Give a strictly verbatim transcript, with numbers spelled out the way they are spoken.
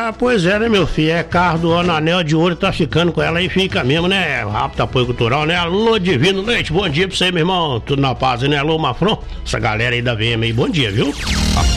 Ah, pois é, né, meu filho? É carro do ano, anel de ouro, tá ficando com ela e fica mesmo, né? Rápido apoio cultural, né? Alô, Divino Leite, bom dia pra você, meu irmão. Tudo na paz, né? Alô, Mafron, essa galera aí da V M aí, bom dia, viu?